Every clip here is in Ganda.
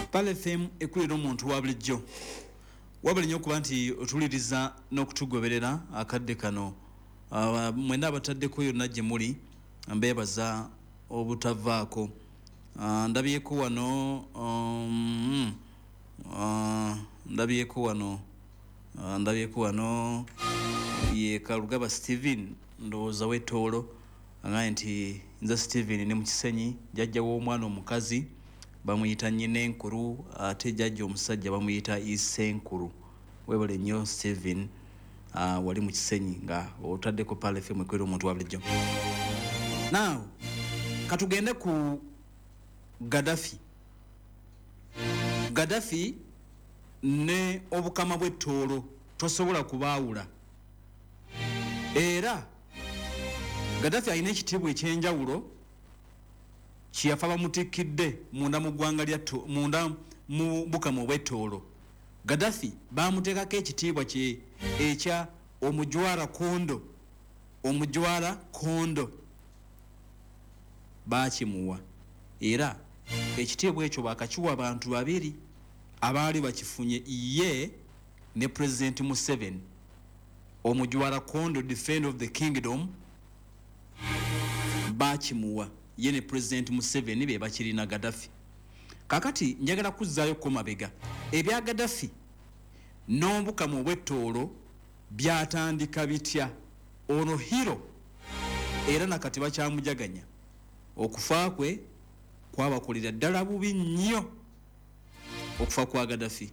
Pale FM ekulira omuntu wa bulijjo wabali nnyo okuba nti otuliriza n'okutugoberera akadde kano mwena abataddeko yonna gye muli mbeebaza obutavaako ndabyeko wano ye Kalugaba Steven ndowooza w'ettoolo agaye nti nze Steven ne mu Kisenyi jjajja w'omwana omukazi bamuyita Nyinenkuru ate jjajja omusajja bamuyita Isenkuru. Webale nnyo Steven wali mu Kisenyi nga otaddeko Pale FM ekwera omuntu wa bulijjo. Now katugende ku Gaddafi ne obukama bw'ettoolo tosobola kubaawula. Era Gaddafi alina ekitiibwa ekyenjawulo kiyafa bamutikkidde munda mu ggwanga munda mu bukama obw'ettoolo. Gaddafi bamuteekako ekitiibwa kye ekya omujwara kondo baakimuwa, era ekitiibwa ekyo baakakiwa abantu babiri abaali bakifunye ye ne President Museveni. Omujwara kondo, defender of the kingdom, baakimuwa ye ne President Museveni be bakirina Gaddafi. Kakati njagala kuzzaayo ko mabega ebya Gaddafi n'obukama obw'ettoolo byatandika bitya. Ono hero era nakati bakyamujaganya. Okufa kwe kwabakolera ddala bubi nnyo okufa kwa Gaddafi.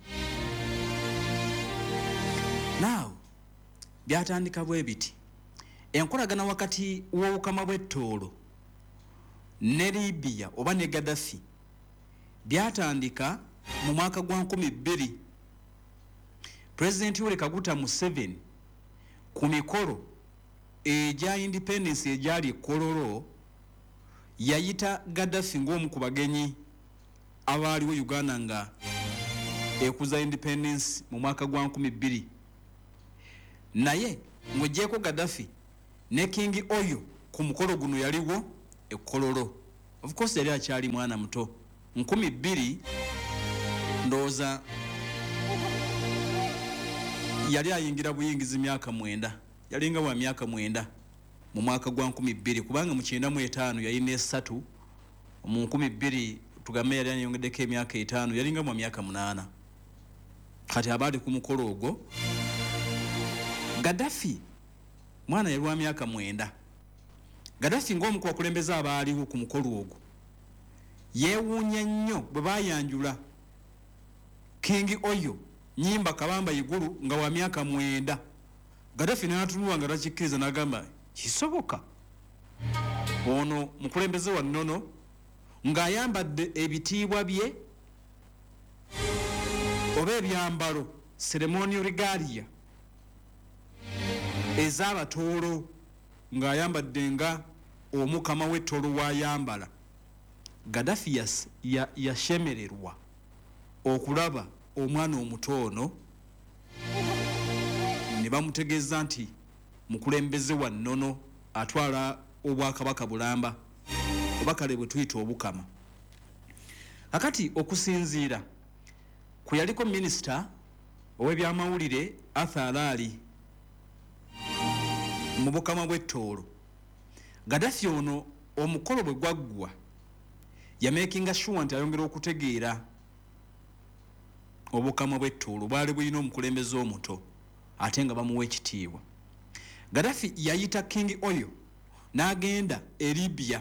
Now byatandika bwe biti. Enkolagana wakati w'obukama bw'ettoolo ne Libya oba ne Gaddafi byatandika mu mwaka gwa 2000. President Yoweri Kaguta Museveni ku mikolo egya independence egyali Kololo yayita Gaddafi ng'omu ku bagenyi abaaliwo Uganda nga ekuza independence mu mwaka gwa 2000. Naye ng'ogyeko Gaddafi ne King Oyo ku mukolo guno yaliwo Kololo. Of course yali akyali mwana muto 2000 ndowooza yali ayingira buyingizi myaka 9, yalinga wa myaka 9 mu mwaka gwa 2000 kubanga mu 95 yalina 3 mu 2000 tugambe yali ayongeddeko emyaka 5 yalinga mu myaka 8. Kati abali ku mukolo ogwo Gaddafi mwana yali wa myaka 9. Gaddafi ng'omu ku bakulembeze abaaliwo ku mukolo ogwo yeewuunya nnyo bwe baayanjula King Oyo Nyimba Kabamba Igulu nga wa myaka 9. Gaddafi n'atunulwa nga takikkiriza n'agamba kisoboka ono mukulembeze wa nnono ng'ayambadde ebitiibwa bye oba ebyambalo ceremonial regalia ez'abatoolo ng'ayambadde nga omukama w'ettoolo w'ayambala. Gaddafi yashemererwa okulaba omwana omuto ono ne bamutegeeza nti mukulembeze wa nnono atwala obwakabaka bulamba oba kale bwe tuyita obukama. Kakati okusinziira ku yaliko minisita ow'ebyamawulire Arthur Alali mu bukama bw'ettoolo, Gaddafi ono omukolo bwe gwaggwa yamakinga sure nti ayongera okutegeera obukama bw'ettoolo bwali bulina omukulembeze omuto ate nga bamuwa ekitiibwa. Gaddafi yayita King Oyo n'agenda e Libya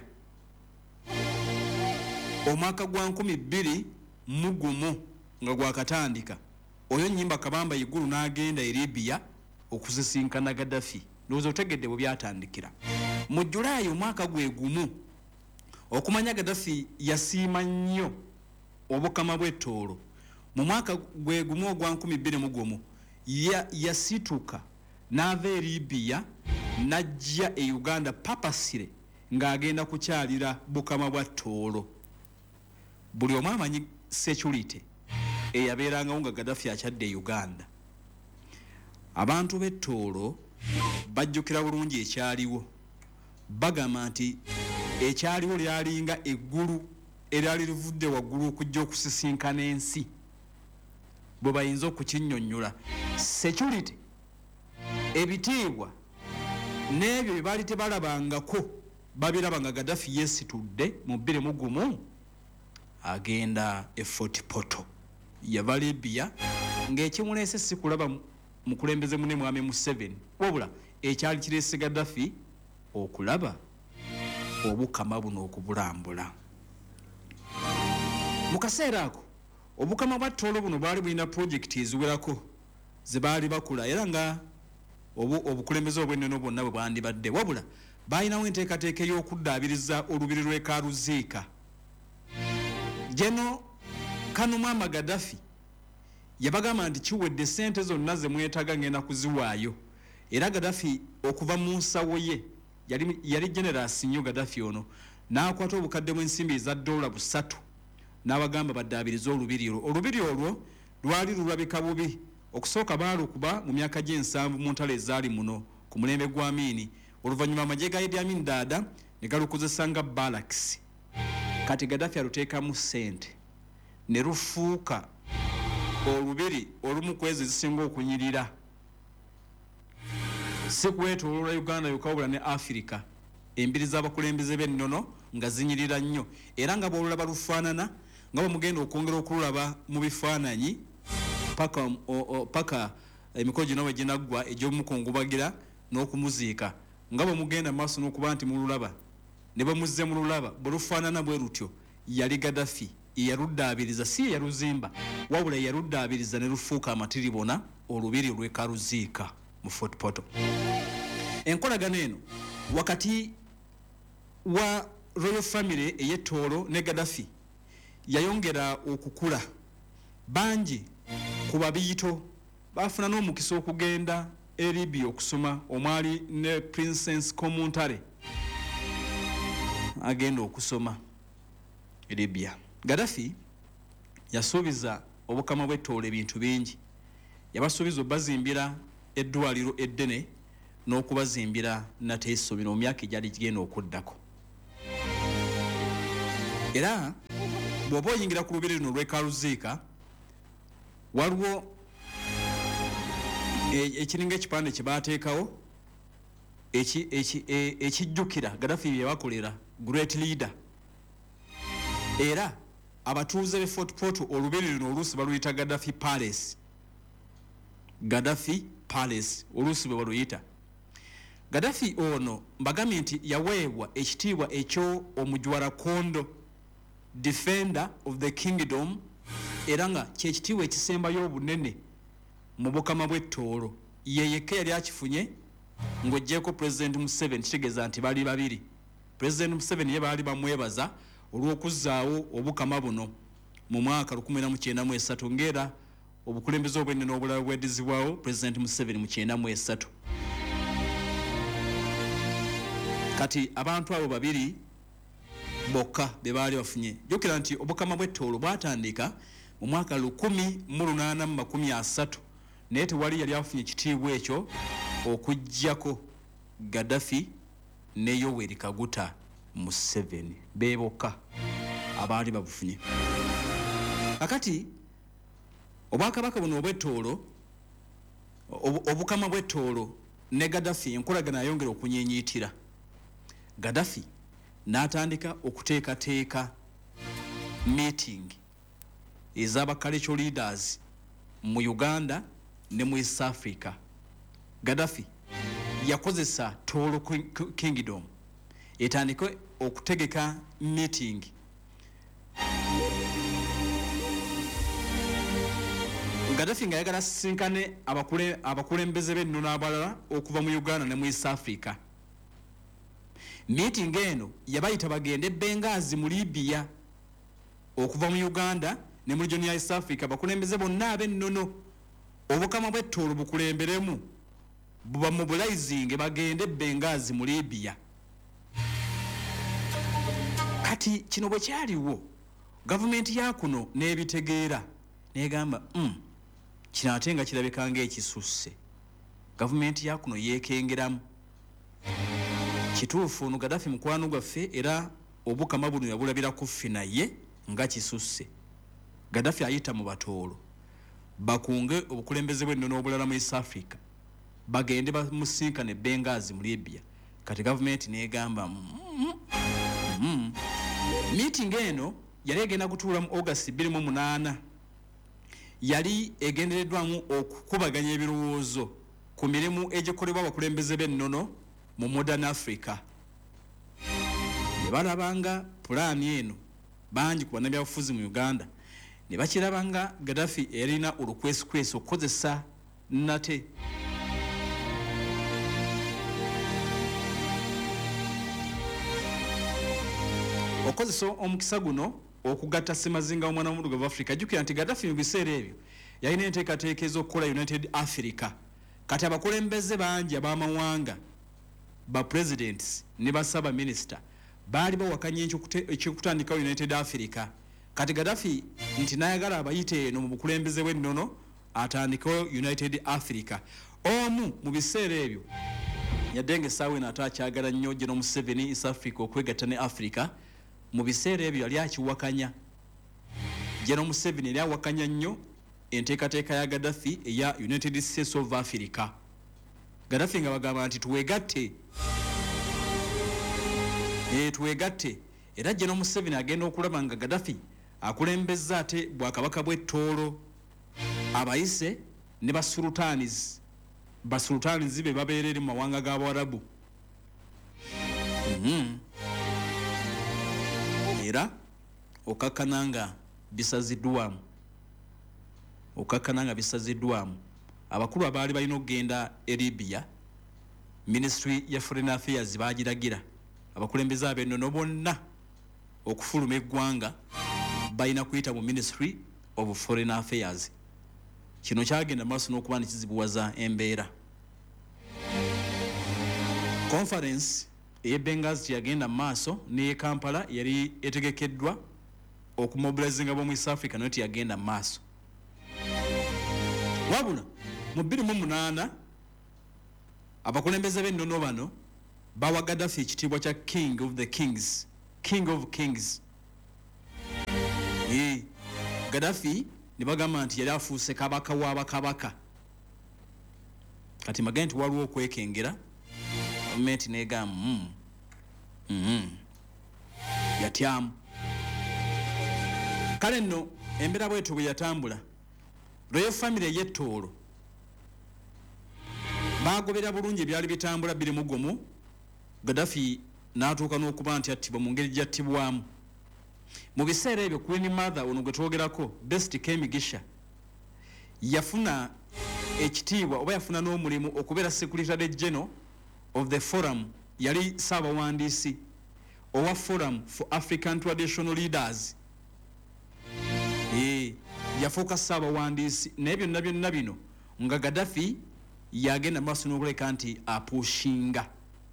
omwaka gwa 2001 nga gwakatandika. Oyo Nyimba Kabamba Igulu n'agenda e Libya okusisinkana Gaddafi. Ndowooza otegedde bwe byatandikira. Mu Julaayi omwaka gwe gumu okumanya Gaddafi yasiima nnyo obukama bw'ettoolo. Mu mwaka gwe gumu ogwa 2001 yasituka n'ava e Libya n'ajja e Uganda papasire ng'agenda kukyalira bukama bwa ttoolo. Buli omu amanyi security eyabeerangawo nga Gaddafi akyadde e Uganda. Abantu b'ettoolo bajjukira bulungi ekyaliwo. Bagamba nti ekyaliwo lyalinga eggulu eryali livudde waggulu okujja okusisinkana ensi bwe bayinza okukinnyonnyola security ebitiibwa n'ebyo bye baali tebalabangako babiraba nga Gaddafi yeesitudde mu 2001 agenda e Fort Portal yava Libya ng'ekimuleese si kulaba mukulembeze munne Mwami Museveni wabula ekyali kireese Gaddafi okulaba obukama buno okubulambula. Mu kaseera ako obukama bwa ttolo buno bwali bulina projekiti eziwerako ze baali bakula era nga obukulembeze obw'ennono bwonna bwe bwandibadde wabula balinawo enteekateeka ey'okuddaabiriza olubiri lw'e Karuziika. Jeno Kanumama Gaddafi yabagamba nti kiwedde ssente zonna ze mwetaaga ngenda kuziwaayo era Gaddafi okuva mu nsawo ye yali General Sinyo Gaddafi ono n'akwata obukadde bw'ensimbi eza $3 n'abagamba baddaabirize olubiri olwo lwali lulabika bubi okusooka baalukuba mu myaka gy'ensanvu mu ntalo ezaali muno ku mulembe gwa Amini oluvannyuma amagye ga Idi Amin Dada ne galukozesa nga barracks. Kati Gaddafi aluteekamu ssente ne lufuuka olubiri olumu kwezi zisinga okunyirira si kwetooloola Uganda yokawubula ne Africa embiri z'abakulembeze b'ennono nga zinyirira nnyo era nga bw'olulaba lufaanana nga bwemugenda okwongera okululaba mu bifaananyi paka emikolo gino bwe ginaggwa egy'omukungubagira n'okumuziika nga bwemugenda mu maaso n'okuba nti mululaba ne bwe muzze mululaba bwe lufaanana bwe lutyo yali Gaddafi eyaluddaabiriza si eyaluzimba wabula eyaluddaabiriza ne lufuuka amatiribona olubiri lw'e Karuziika mu Fort Portal. Enkolagano eno wakati wa Royal Family ey'Etoolo ne Gaddafi yayongera okukula bangi ku babiyito bafuna n'omukisa okugenda e Libya okusoma omwali ne Princess Komuntare agenda okusoma e Libya. Gaddafi yasuubiza obukama bw'Etoolo ebintu bingi yabasuubiza bazimbira eddwaliro eddene n'okubazimbira nate essomero mu myaka egyali gigenda okuddako era bw'oba oyingira ku lubiri luno lw'e Karuziika waliwo ekiringa ekipande kye baateekawo ekijjukira Gaddafi bye bakolera great leader era abatuuze b'e Fort Portal olubiri luno oluusi baluyita Gaddafi Palace. Gaddafi Palace oluusi bwe baluyita. Gaddafi ono mbagambye nti yaweebwa ekitiibwa ekyo omujwara kondo defender of the kingdom era nga kyekitiibwa ekisembayo obunene mu bukama bw'Etoolo ye yekka yali akifunye ng'oggyeko President Museveni kitegeeza nti bali babiri. President Museveni ye baali bamwebaza olw'okuzzaawo obukama buno mu mwaka 1993 ng'era obukulembeze obw'ennono obulala bweddizibwawo President Museveni mu 1993. Kati abantu abo babiri bokka be baali bafunye. Jjukira nti obukama bw'Etoolo bwatandika mu mwaka 1830 naye tewali yali afunye ekitiibwa ekyo okuggyako Gaddafi ne Yoweri Kaguta Museveni be bokka abaali babufunye. Kakati obwakabaka buno obw'Etoolo obukama bw'Etoolo ne Gaddafi enkolagana yayongera okunyenyiitira. Gaddafi n'atandika okuteekateeka meeting ez'abacultural leaders mu Uganda ne mu East Africa. Gaddafi yakozesa Toolo Kingdom etandike okutegeka meeting Gaddafi nga yagala sisinkane abakulembeze b'ennono abalala okuva mu Uganda ne mu East Africa. Meeting eno yabayita bagende Benghazi mu Libya okuva mu Uganda ne mu region ya East Africa bakulembeze bonna ab'ennono obukama bw'Etoolo bukulemberemu buba mobilizing bagende Benghazi mu Libya. Kati kino bwe kyaliwo gavumenti ya kuno n'ebitegeera n'egamba kino ate nga kirabika ng'ekisusse gavumenti ya kuno yeekengeramu. Kituufu ono Gaddafi mukwano gwaffe era obukama buno yabulabirako ffe naye nga kisusse. Gaddafi ayita mu batoolo bakunge obukulembeze bw'ennono obulala mu East Africa bagende bamusinkane Benghazi mu Libya. Kati gavumenti n'egamba meeting eno yali egenda kutuula mu August 28 yali egendereddwamu okukubaganya ebirowoozo ku mirimu egikolebwa abakulembeze b'ennono mu Modern Africa. Ne balabanga pulaani eno bangi ku bannabyabufuzi mu Uganda ne bakirabanga Gaddafi erina olukwesikwesi okukozesa nate okozesa omukisa guno okugatta Ssemazinga w'omwana w'omuddugavu Africa. Jjukira nti Gaddafi mu biseera ebyo yalina enteekateeka ez'okukola United Africa. Kati abakulembeze bangi ab'amawanga ba presidents ne basaba minisita baali bawakanya ekyokutandika United Africa. Kati Gaddafi nti nayagala abayite eno mu bukulembeze bw'ennono atandikewo United Africa. Omu mu biseera ebyo yadde essaawa eno ate akyagala nnyo General Museveni East Africa okwegatta ne Africa. Mu biseera ebyo yali akiwakanya. General Museveni yali awakanya nnyo enteekateeka ya Gaddafi eya United States of Africa. Gaddafi nga bagamba nti tuwegatte. Tuwegatte. Era General Museveni agenda okulaba nga Gaddafi akulembeza ate bwakabaka bw'ettoolo abayise ne basultaniz be babeerere mu mawanga g'Abarabu. Era okakkananga bisaziddwamu abakulu abaali balina okugenda e Libya. Ministry ya Foreign Affairs baagiragira abakulembeze ab'ennono bonna okufuluma eggwanga balina kuyita mu Ministry of Foreign Affairs. Kino kyagenda maaso n'okuba ne kizibuwaza embeera. Conference eye Benghazi yagenda maaso ne Kampala yali etegekeddwa okumobilizinga b'omu East Africa nayo teyagenda maaso. Wabula mu 2008 abakulembeze b'ennono bano bawa Gaddafi ekitiibwa kya King of Kings. Gaddafi ne bagamba nti yali afuuse kabaka w'abakabaka. Kati magenda nti waliwo okwekengera gavumenti n'egamba yatyamu. Kale nno embeera bwetyo bwe yatambula Royal Family ey'ettoolo baagobera bulungi ebyali bitambula biri mu gumu. Gaddafi n'atuuka n'okuba nti attibwa mu ngeri gy'attibwamu. Mu biseera ebyo Queen Mother ono gwe twogerako Best Kemigisha yafuna ekitiibwa oba yafuna n'omulimu okubeera Secretary General of the Forum. Yali ssaabawandiisi owa Forum for African Traditional Leaders. Yafuuka ssaabawandiisi naye byonna bino nga Gaddafi yagenda maaso n'okuleka nti apushinga.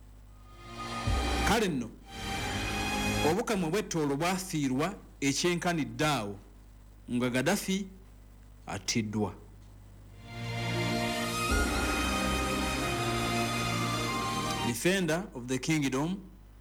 Kale nno obukama bw'ettoolo bwafiirwa ekyenkanidde awo nga Gaddafi attiddwa. Defender of the Kingdom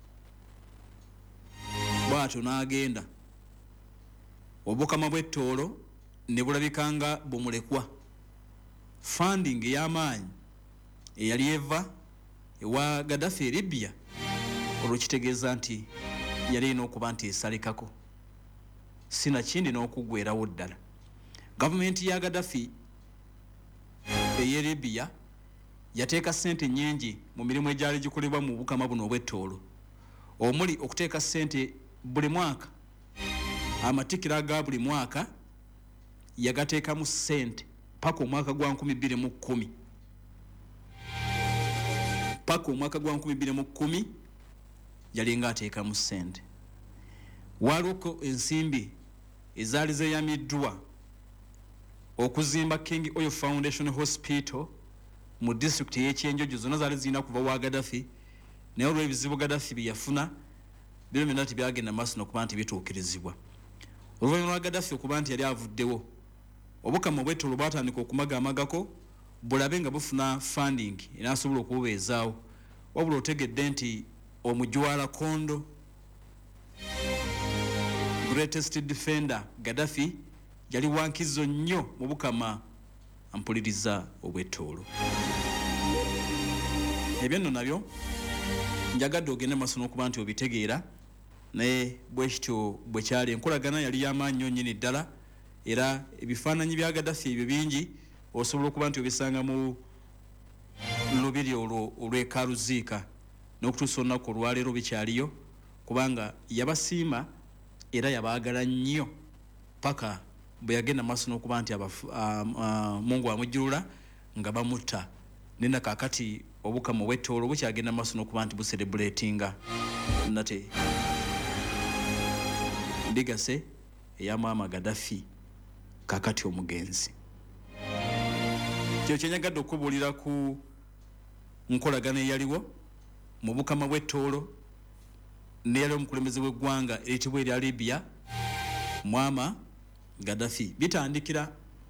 bw'atyo n'agenda. Obukama bw'ettoolo ne bulabikanga bumulekwa. Funding ey'amaanyi eyali eva ewa Gaddafi e Libya olwo kitegeeza nti yali erina okuba nti esalekako sinakindi n'okugwerawo ddala. Gavumenti ya Gaddafi ey'e Libya yateeka ssente nnyingi mu mirimu egyali gikolebwa mu bukama buno obw'ettoolo omuli okuteeka ssente buli mwaka. Amatikira aga buli mwaka yagateekamu ssente paka omwaka gwa 2010. Paka omwaka gwa 2010 yalinga ateekamu ssente. Waliwo ensimbi ezaali zeeyamiddwa okuzimba King Oil Foundation Hospital mu district y'Ekyenjojo. Zonna zaali zirina kuva wa Gaddafi naye olw'ebizibu Gaddafi bye yafuna bino byonna tebyagenda maaso n'okuba nti bituukirizibwa. Oluvannyuma lwa Gaddafi okuba nti yali avuddewo obukama obw'ettoolo bwatandika okumagamagako bulabe nga bufuna funding erasobola okububeezaawo. Wabula otegedde nti omujwala kondo greatest defender Gaddafi yali wankizo nnyo mu Bukama ampuliriza obwettoolo. Ebyo nno nabyo njagadde ogende maaso n'okuba nti obitegeera naye bwe kityo bwe kyali enkolagana yali y'amaanyi nnyo nnyini ddala era ebifaananyi bya Gaddafi ebyo bingi osobola okuba nti obisanga mu lubiri olwo olw'ekaaluziika n'okutuusa olunaku olwaleero bikyaliyo kubanga yabasiima era yabaagala nnyo paka bwe yagenda maaso n'okuba nti Mungu amujjulula nga bamutta nena kaakati Obukama obwettoolo bukyagenda maaso n'okuba nti bucelebratinga nate ndigase eya Maama Gaddafi kaakati omugenzi. Kyo kyenyagadde okubuulira ku nkolagana eyaliwo mu Bukama bw'ettoolo neyali omukulembeze w'eggwanga eyitibwa erya Libya Muammar Gaddafi. Bitandikira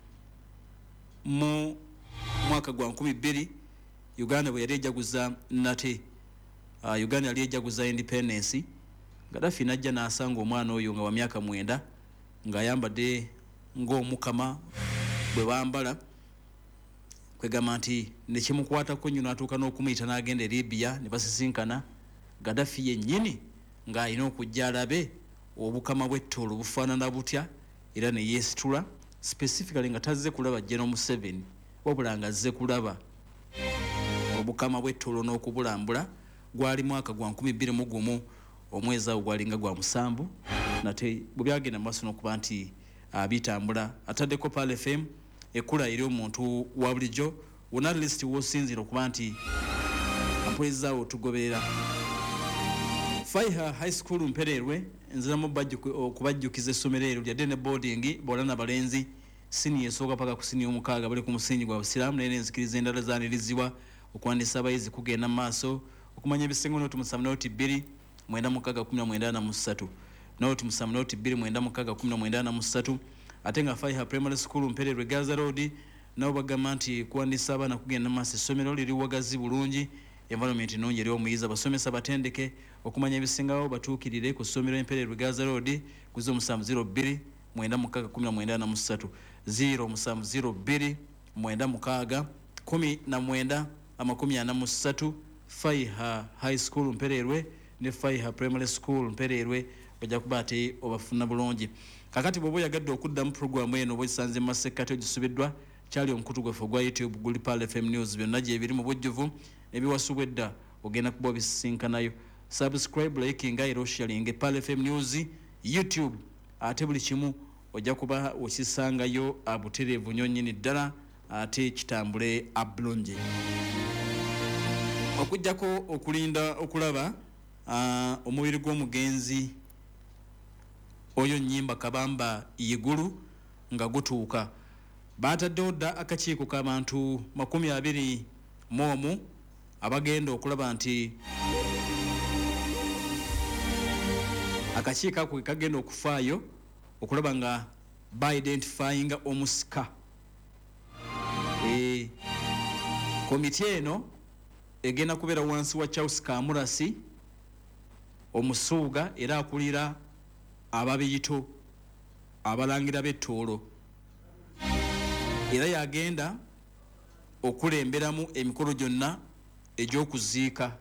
mu mwaka gwa 2000 Uganda bwe yali ejaguza nate Uganda yali ejaguza independence. Gaddafi najja n'asanga omwana oyo nga wa myaka 9 ng'ayambadde ng'omukama bwe bambala kwegamba nti nekimukwatako nnyo n'atuuka n'okumuyita n'agenda e Libya ne basisinkana. Gaddafi yennyini ng'alina okujja alabe obukama bw'ettoolo bufaanana butya era ne yeesitula specifically nga tazze kulaba General Museveni wabula nga azze kulaba obukama bw'ettoolo n'okubulambula. Gwali mwaka gwa 2001 omwezi awo gwalinga gwa 7 nate bwe byagenda mu maaso n'okuba nti bitambula ataddeko Pal FM ekula eri omuntu wa bulijjo wona at least w'osinzira okuba nti ampulizaawo tugoberera. Faiha High School Mpererwe nziramu okubajjukiza essomero eryo lyadde ne boarding bawala balenzi siniya esooka paka ku siniya omukaaga bali ku musingi gwa busiraamu naye n'enzikiriza endala zaanirizibwa okuwandiisa abayizi kugenda mu maaso okumanya ebisengo noti 7 9 noti 7 ate nga Faiha Primary School Mpererwe Gaza Road nabo bagamba nti kuwandiisa abaana kugenda mu maaso essomero liri wagazi bulungi environment nnungi eri omuyizi abasomesa batendeke okumanya ebisingawo batuukirire ku ssomero Mpererwe Gaza Road ku 0702 9 0702 9 19 Faiha High School Mpererwe ne Faiha Primary School Mpererwe bajja kuba ate obafuna bulungi. Kakati bw'oba oyagadde okuddamu programu eno oba ogisanze mu masekkati ogisubiddwa kyali omukutu gwaffe gwa YouTube guli Pal FM News byonna gye biri mu bujjuvu ebiwasubwedda ogenda kuba obisisinkanayo. Subscribe, liking era sharing Pal FM News YouTube ate buli kimu ojja kuba okisangayo abutereevu nnyo nnyini ddala ate kitambule abulungi. Okujjako okulinda okulaba omubiri gw'omugenzi oyo Nnyimba Kabamba Igulu nga gutuuka. Baataddewo dda akakiiko k'abantu 21 abagenda okulaba nti akakiiko ako kagenda okufaayo okulaba nga ba-identifyinga omusika. Komiti eno egenda kubeera wansi wa Charles Kamurasi omusuuga era akulira ababiyito abalangira b'ettoolo era yagenda okulemberamu emikolo gyonna egy'okuziika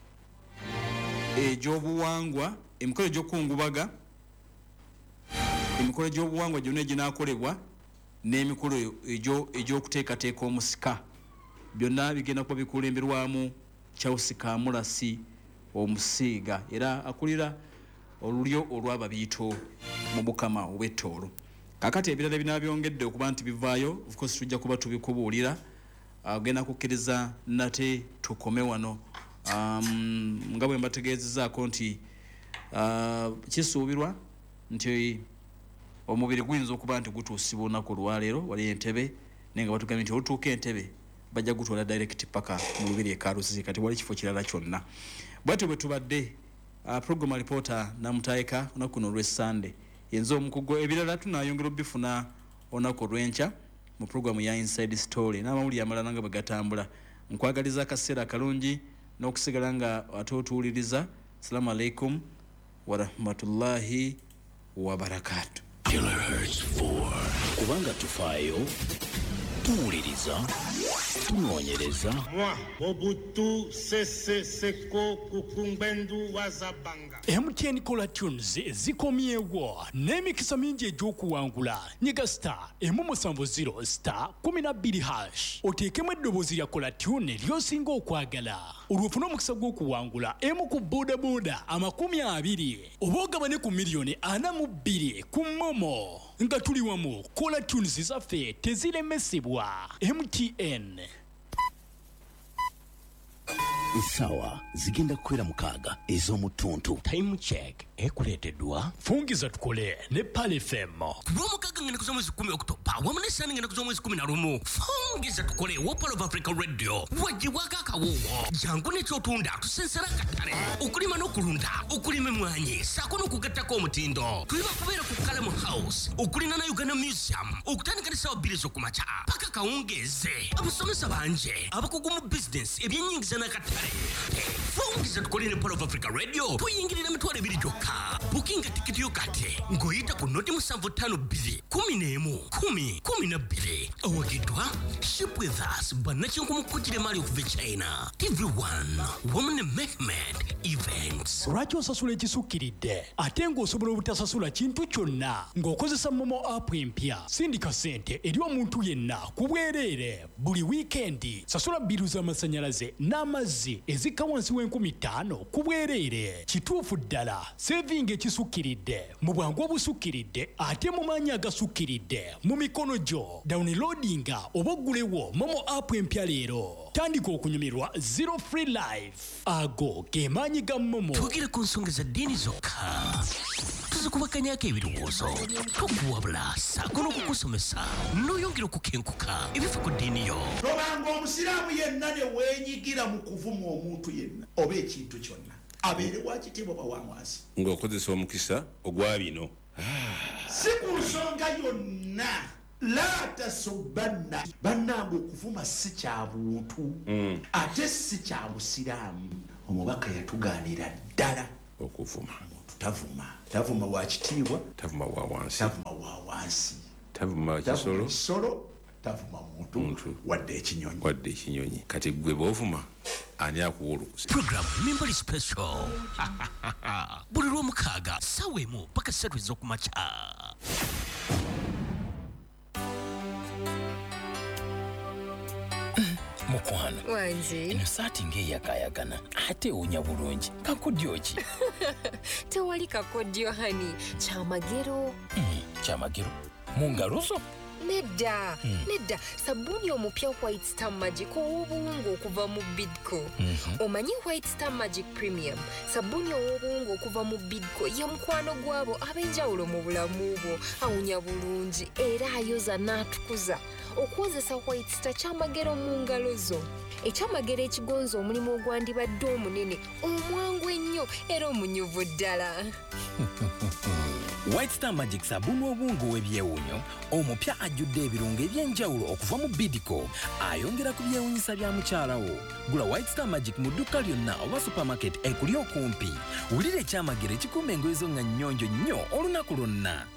egy'obuwangwa emikolo egy'okungubaga emikolo egy'obuwangwa gyonna eginaakolebwa n'emikolo egy'okuteekateeka omusika byonna bigenda kuba bikulemberwamu Charles Kamurasi omusiiga era akulira olulyo olw'ababiyito mu Bukama obw'ettoolo. Kakati ebirala binabyongedde okuba nti bivaayo of course tujja kuba tubikubuulira agenda kukkiriza nate tukome wano nga bwe mbategeezezaako nti kisuubirwa nti omubiri guyinza okuba nti gutuusibwa olunaku olwaleero wali Entebbe naye nga batugambye nti olutuuka Entebbe bajja gutwala direct paka mu lubiri e Karuzi kati wali kifo kirala kyonna. Bwatyo bwe tubadde program reporter namutaika olunaku luno olw'Essande yenza omukugo ebirala tunayongera obifuna olunaku olw'enkya mu program ya Inside Story n'amawulire amalala nga bwe gatambula. Nkwagaliza akaseera akalungi n'okusigala nga ate otuwuliriza. Assalamu alaikum wa rahmatullahi wa barakatuh. Kilohertz 4 kubanga tufaayo tuwuliriza tunoonyereza. Mobutu Sese Seko Kukumbendu Wazabanga. MTN Kola Tunes zikomyewo n'emikisa mingi egy'okuwangula. Nyiga star emu 70 *12#. Oteekemu eddoboozi lya Kola Tune ly'osinga okwagala. Olw'ofuna omukisa gw'okuwangula emu ku bodaboda 20 oba ogabane ku miliyoni 42 ku Momo. Nga tuli wamu Kola Tunes zaffe teziremesebwa. MTN. Sawa zigenda kukwera 6 ez'omutuntu. Time check ekuleeteddwa fungiza tukole ne Pale FM. Lw'omukaaga ngenda kuza mwezi 10 Oktoba wamu ne Sani ngenda kuza mwezi 11. Fungiza tukole wa Pearl of Africa Radio wajiwaka akawuwo jangu n'ekyotunda tusensera akatale okulima n'okulunda okulima emmwanyi saako n'okugattako omutindo. Tuliba kubeera ku Kalamu House okulina na Uganda Museum okutandika ne ssaawa 2 ez'okumakya paka kawungeeze. Abasomesa bangi abakugu mu business ebyennyingiza n'akatale. Fungiza tukole ne Pearl of Africa Radio tuyingirira emitwalo 2 gyokka. Bukinga tikiti yo kati ngoyita ku noti 752 11 awagidwa Ship with Us banakinko mukutire mali okuva China. TV1 Women Mehmet Events. Lwaki osasula ekisukkiridde ate ng'osobola obutasasula kintu kyonna ng'okozesa Momo app empya? Sindika ssente eri omuntu yenna ku bwereere buli wiikendi. Sasula biru z'amasannyalaze n'amazzi ezikka wansi w'5000 ku bwereere. Kituufu ddala saving ekisukkiridde mu bwangu obusukkiridde ate mu maanyi agasukkiridde mu mikono gyo. Downloadinga oba oggulewo Momo app empya leero. Tandika okunyumirwa zero free life. Ago ge maanyi ga Momo. Twogere ku nsonga za ddiini zokka. Tuzikubakanyako ebirowoozo tokuwabula saako n'okukusomesa n'oyongera okukenkuka ebifa ku ddiini yo. Tobanga omusiraamu yenna ne weenyigira mu kuvuma omuntu yenna oba ekintu kyonna abeere wa kitiibwa bawamwasi ng'okozesa omukisa ogwa bino. si ku nsonga yonna la tasobbanna bannange okuvuma si kya buntu ate si kya busiraamu. Omubaka yatugaanira ddala okuvuma. Tavuma wa kitiibwa, tavuma wa wansi, tavuma wa wansi, tavuma kisolo, tavuma muntu wadde ekinyonyi. Kati gwe b'ovuma ani akuwulukusa. Program Members Special. Buli lw'omukaaga ssaawa 1 paka 3 ez'okumakya. Mukwano wange eno saati ng'eyakayagana ate ewunya bulungi. Kakodyo ki? tewali kakodyo hani kyamagero. Kyamagero mu ngalo zo? Nedda sabuni omupya White Star Magic ow'obuwungu okuva mu Bidco. Omanyi White Star Magic Premium sabuni ow'obuwungu okuva mu Bidco ye mukwano gwabo ab'enjawulo mu bulamu bwo. Awunya bulungi era ayoza n'atukuza. Okukozesa White Star kyamagero mu ngalo zo. Ekyamagero ekigonza omulimu ogwandibadde omunene omwangu ennyo era omunyuvu ddala. White Star Magic sabuni obungu w'ebyewunyo omupya ajjudde ebirungo eby'enjawulo okuva mu Bidco ayongera ku byewunyisa bya mukyalawo. Gula White Star Magic mu dduka lyonna oba supermarket ekuli okumpi. Wulira ekyamagero ekikuuma engoye zo nga nnyonjo nnyo olunaku lwonna.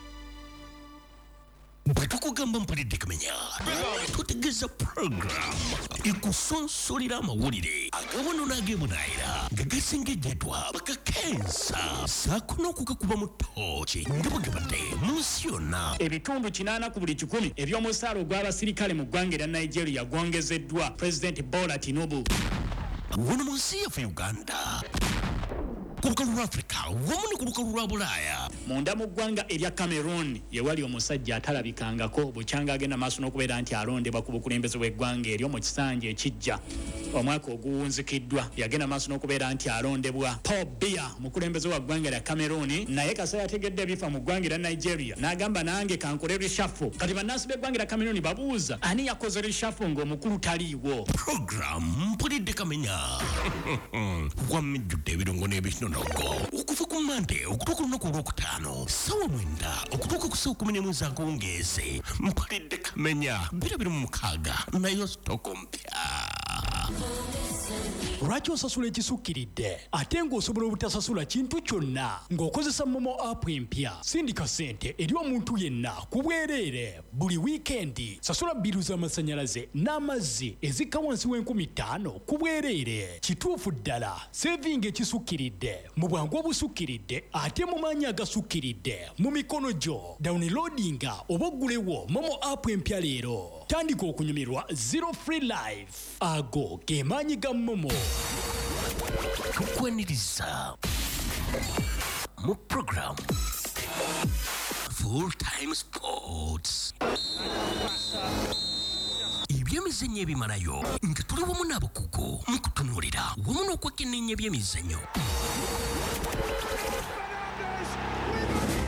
Bwe tukugamba mpulidde kumenya tutegeeza program ekusonsolera amawulire agawono n'ageemunaayira nga gasengejjedwa bakakensa saako n'okugakuba mu ttooki nga bwe gabadde mu nsi yonna. Ebitundu 80 ku buli 100 eby'omusaala ogw'abasirikale mu ggwanga erya Nigeria gwongezeddwa President Bola Tinubu. Wano mu nsi yaffe Uganda ku lukalu lwa Africa wamu ne ku lukalu lwa Bulaaya. Munda mu ggwanga erya Cameroon ye wali omusajja atalabikangako bukyanga agenda maaso n'okubeera nti alondebwa ku bukulembeze bw'eggwanga eryo mu kisanja ekijja. Omwaka oguwunzikiddwa yagenda maaso n'okubeera nti alondebwa. Paul Biya mukulembeze wa ggwanga lya Cameroon naye kasa yategedde ebifa mu ggwanga erya Nigeria n'agamba nange kankole reshuffle. Kati bannansi b'eggwanga lya Cameroon babuuza ani yakoze reshuffle ng'omukulu taliiwo. Program mpulidde kamenya wamijjudde ebirungo n'ebitonogo okuva ku Monday okutuuka olunaku olwokutaano ssaawa 9 okutuuka ku ssaawa 11 ez'akawungeezi. Mpulidde kamenya 26 nayo sitoko mpya. lwaki osasula ekisukkiridde ate ng'osobola obutasasula kintu kyonna ng'okozesa momo app empya sindika ssente eri omuntu yenna ku bwereere buli wiikendi sasula bbiru z'amasannyalaze n'amazzi ezikka wansi w'50,000 ku bwereere kituufu ddala sevinga ekisukkiridde mu bwangu obusukkiridde ate mu maanyi agasukkiridde mu mikono gyo downloadinga oba oggulewo momo app empya leero tandika okunyumirwa zero free life ago ge maanyi ga momo tukwaniriza mu program full time sports ebyemizannyo ebimalayo nga tuli wamu n'abakugu mu kutunuulira wamu n'okwekenneenya ebyemizannyo